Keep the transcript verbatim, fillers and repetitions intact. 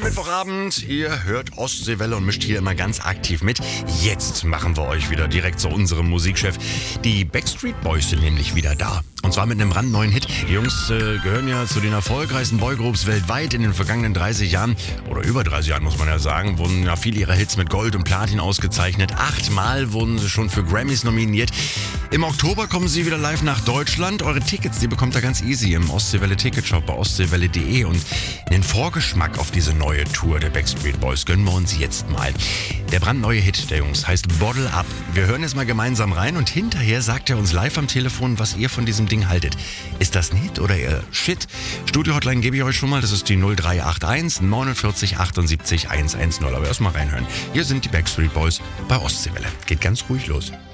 schönen Mittwochabend. Ihr hört Ostseewelle und mischt hier immer ganz aktiv mit. Jetzt machen wir euch wieder direkt zu unserem Musikchef. Die Backstreet Boys sind nämlich wieder da. Und zwar mit einem brandneuen Hit. Die Jungs äh, gehören ja zu den erfolgreichsten Boygroups weltweit in den vergangenen dreißig Jahren. Oder über dreißig Jahren, muss man ja sagen. Wurden ja viele ihrer Hits mit Gold und Platin ausgezeichnet. Achtmal wurden sie schon für Grammys nominiert. Im Oktober kommen sie wieder live nach Deutschland. Eure Tickets, die bekommt ihr ganz easy im Ostseewelle Ticketshop bei ostseewelle punkt de. Und den Vorgeschmack auf diese neue Tour der Backstreet Boys gönnen wir uns jetzt mal. Der brandneue Hit der Jungs heißt Bottle Up. Wir hören jetzt mal gemeinsam rein und hinterher sagt er uns live am Telefon, was ihr von diesem Ding haltet. Ist das ein Hit oder eher Shit? Studio-Hotline gebe ich euch schon mal, das ist die null drei acht eins neunundvierzig achtundsiebzig hundertzehn. Aber erst mal reinhören. Hier sind die Backstreet Boys bei Ostseewelle. Geht ganz ruhig los.